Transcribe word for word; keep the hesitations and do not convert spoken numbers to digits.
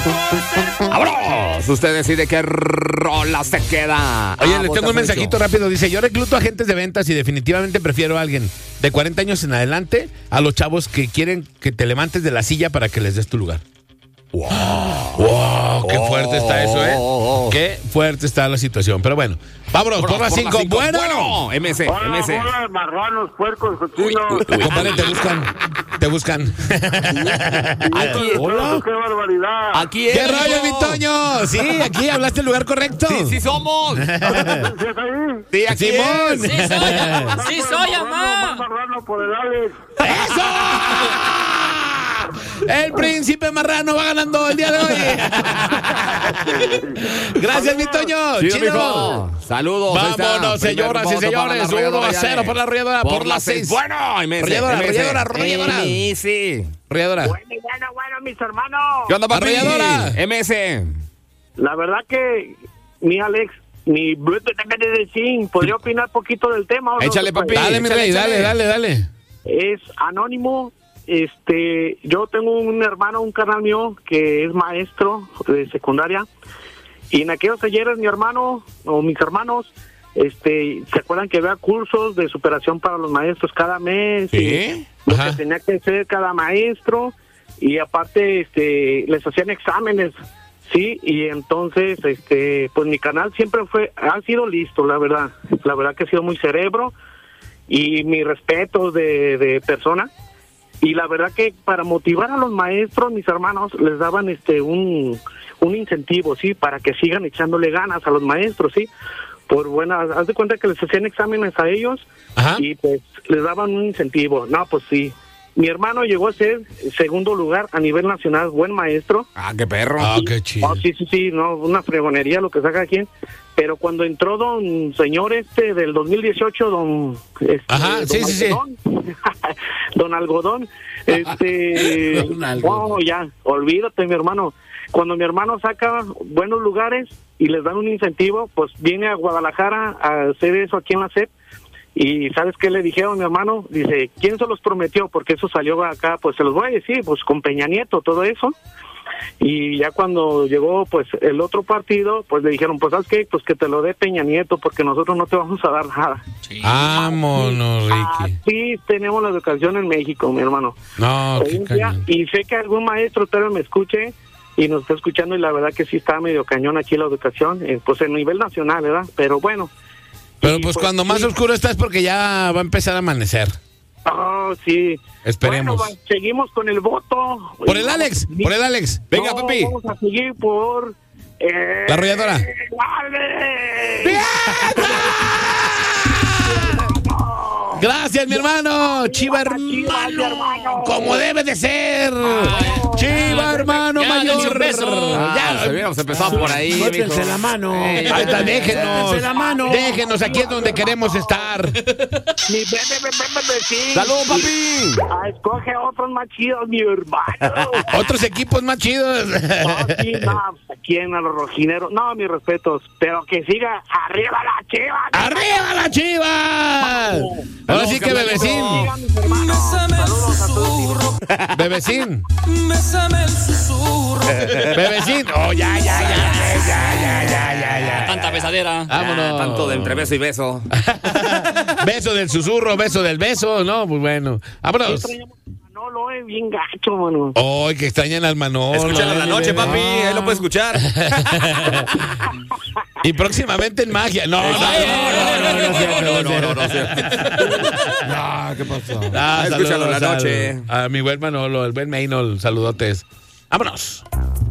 ¡Vámonos! Usted decide qué rola se queda. Oye, Ah, les tengo un mensajito rápido. Dice, yo recluto agentes de ventas y definitivamente prefiero a alguien de cuarenta años en adelante a los chavos que quieren que te levantes de la silla para que les des tu lugar. ¡Wow! ¡Wow! ¡Qué fuerte está eso, eh! Oh. ¡Qué fuerte está la situación! Pero bueno, vámonos, por las cinco. ¡Bueno! Bueno, M C, Hola, M C. hola, marranos, puercos, Uy, cochinos. uy, uy. Compadre, te buscan. Te buscan. Aquí, Hola. ¡Qué barbaridad! Aquí ¿Qué es, rollo, hijo. mi Toño? Sí, aquí hablaste el lugar correcto. Sí, sí somos. ¿Sí es ahí? Sí, aquí Simón. es. Sí soy, sí soy, Marrano, mamá. más marrano por el Alex. ¡Eso! El príncipe marrano va ganando el día de hoy. Gracias, mi Toño. Chido, Chido. mijo. Saludos. ahí está. Vámonos, Primer señoras y voto para la señores. arrolladora, uno a ya cero de- por la arrolladora, por las seis. Bueno, M C, Arrolladora, M C. arrolladora, arrolladora. Sí, sí. Arrolladora. Bueno, bueno, bueno, mis hermanos. ¿Qué onda, papi? Arrolladora. M S. La verdad que mi Alex, mi bruto de Sin, ¿podría opinar poquito del tema? ¿o no? Échale, papi. Dale, mi Échale, rey, dale, échale. dale, dale. Es anónimo. Este, yo tengo un hermano, un canal mío que es maestro de secundaria, y en aquellos ayeres mi hermano o mis hermanos, este, se acuerdan que había cursos de superación para los maestros cada mes, Sí. y lo Ajá. que tenía que hacer cada maestro, y aparte, este, les hacían exámenes, sí, y entonces, este, pues mi canal siempre fue, ha sido listo, la verdad, la verdad que ha sido muy cerebro, y mi respeto de, de persona. Y la verdad que para motivar a los maestros, mis hermanos, les daban este un, un incentivo, sí, para que sigan echándole ganas a los maestros, sí. Por buena, haz de cuenta que les hacían exámenes a ellos. Ajá. Y pues les daban un incentivo. No, pues sí. Mi hermano llegó a ser segundo lugar a nivel nacional, buen maestro. Ah, qué perro. Ah, qué chido. Oh, sí, sí, sí, no, una fregonería lo que saca aquí. Pero cuando entró don señor este del dos mil dieciocho, don... Este, Ajá, don sí, sí, sí. Algodón, don Algodón, este... Don Algodón. oh, ya, olvídate, mi hermano. Cuando mi hermano saca buenos lugares y les dan un incentivo, pues viene a Guadalajara a hacer eso aquí en la S E P. Y ¿sabes qué le dijeron, mi hermano? Dice, ¿quién se los prometió? Porque eso salió acá, pues se los voy a decir, pues con Peña Nieto, todo eso. Y ya cuando llegó pues el otro partido, pues le dijeron, pues ¿sabes qué? Pues que te lo dé Peña Nieto, porque nosotros no te vamos a dar nada. Vámonos, Ricky. Así tenemos la educación en México, mi hermano. No, Hoy qué en día, cañón. y sé que algún maestro tal vez me escuche y nos está escuchando, y la verdad que sí está medio cañón aquí la educación, eh, pues a nivel nacional, ¿verdad? Pero bueno. Pero Y, pues cuando más sí. oscuro está es porque ya va a empezar a amanecer. Oh, sí. Esperemos. Bueno, va, seguimos con el voto. Por el Alex, por el Alex. Venga, No, papi. Vamos a seguir por... eh, La arrolladora. ¡Alex! Gracias, mi hermano. Chiva Chivas, mi hermano. hermano. Como debe de ser. Chiva hermano Ya, mayor. dense un beso. Ah, Ya. pues hubiéramos empezado por ahí, Suéltense mijo. la mano. Eh, Ahí está, déjenos. Suéltense la mano. Déjenos, aquí es donde queremos estar. Mi bebé, bebé, bebé, sí. ¡Saludos, papi! Ah, escoge otros más chidos, mi hermano. Otros equipos más chidos. No, sí, no, pues, aquí en a los rojineros. No, mis respetos. Pero que siga arriba la chiva. ¡Arriba la Chiva! Ahora sí que bebecín. Sigan, mis hermanos. Saludos a todos. Bebecín. Bésame el susurro. Bebecín. Oh, ya, ya, ya, ya, ya, ya, ya, ya. Tanta besadera. Vámonos. Ah, tanto de entre beso y beso. Beso del susurro, beso del beso, ¿no? Pues bueno. Vámonos. Extrañamos a Manolo, eh, bien gacho, mano. Ay, que extrañan al Manolo. Escúchalo en la Ay, noche, bebé. papi. Ahí lo puedes escuchar. Y próximamente en magia. No, no, no, no, no, no, no, no, no, ¿qué pasó? Ah, Escúchalo en la saludos noche. al- A mi buen Manolo, el buen Maynol, saludotes. Vámonos.